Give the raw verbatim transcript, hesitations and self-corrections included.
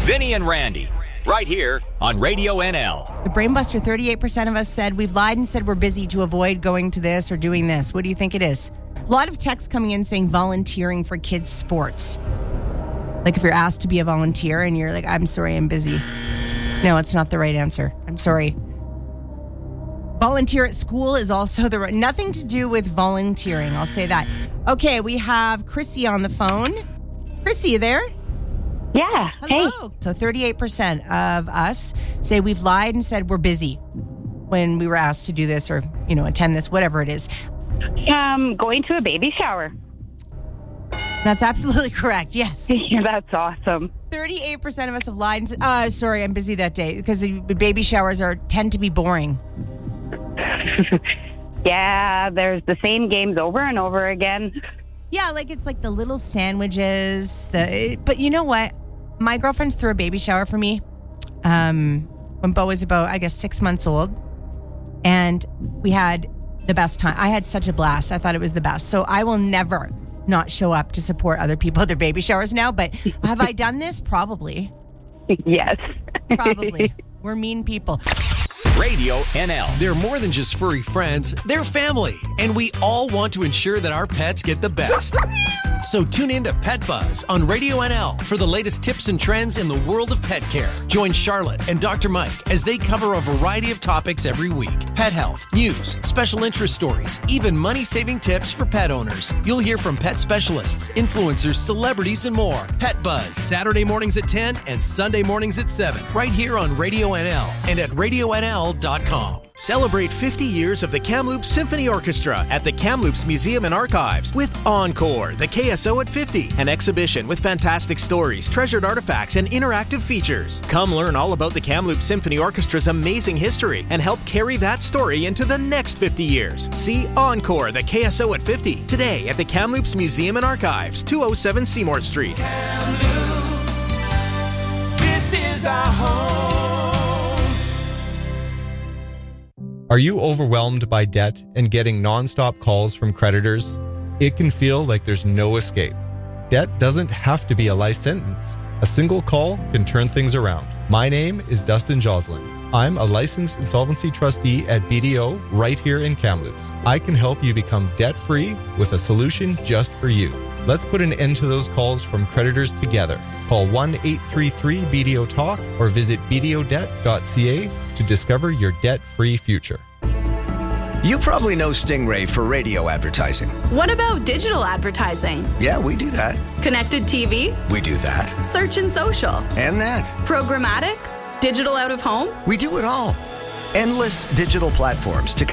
Vinny and Randy, right here on Radio N L. The Brainbuster, thirty-eight percent of us said we've lied and said we're busy to avoid going to this or doing this. What do you think it is? A lot of texts coming in saying volunteering for kids' sports. Like if you're asked to be a volunteer and you're like, I'm sorry, I'm busy. No, it's not the right answer. I'm sorry. Volunteer at school is also the right... Nothing to do with volunteering, I'll say that. Okay, we have Chrissy on the phone. Chrissy, you there? Yeah. Hello. Hey. So thirty-eight percent of us say we've lied and said we're busy when we were asked to do this or, you know, attend this, whatever it is. Um, going to a baby shower. That's absolutely correct. Yes. Yeah, that's awesome. thirty-eight percent of us have lied and said, uh, sorry, I'm busy that day because the baby showers are tend to be boring. Yeah, there's the same games over and over again. Yeah, like it's like the little sandwiches. The but you know what? My girlfriend's threw a baby shower for me um, when Bo was about, I guess, six months old, and we had the best time. I had such a blast. I thought it was the best. So I will never not show up to support other people at their baby showers now. But have I done this? Probably. Yes. Probably. We're mean people. Radio N L. They're more than just furry friends, they're family, and we all want to ensure that our pets get the best. So tune in to Pet Buzz on Radio N L for the latest tips and trends in the world of pet care. Join Charlotte and Doctor Mike as they cover a variety of topics every week. Pet health, news, special interest stories, even money-saving tips for pet owners. You'll hear from pet specialists, influencers, celebrities, and more. Pet Buzz, Saturday mornings at ten and Sunday mornings at seven, right here on Radio N L and at radio n l dot com. Celebrate fifty years of the Kamloops Symphony Orchestra at the Kamloops Museum and Archives with Encore, the K S O at fifty, an exhibition with fantastic stories, treasured artifacts, and interactive features. Come learn all about the Kamloops Symphony Orchestra's amazing history and help carry that story into the next fifty years. See Encore, the K S O at fifty, today at the Kamloops Museum and Archives, two oh seven Seymour Street. Kamloops, this is our home. Are you overwhelmed by debt and getting nonstop calls from creditors? It can feel like there's no escape. Debt doesn't have to be a life sentence. A single call can turn things around. My name is Dustin Joslin. I'm a licensed insolvency trustee at B D O right here in Kamloops. I can help you become debt-free with a solution just for you. Let's put an end to those calls from creditors together. Call one eight three three B D O talk or visit b d o debt dot c a to discover your debt-free future. You probably know Stingray for radio advertising. What about digital advertising? Yeah, we do that. Connected T V? We do that. Search and social? And that. Programmatic? Digital out of home? We do it all. Endless digital platforms to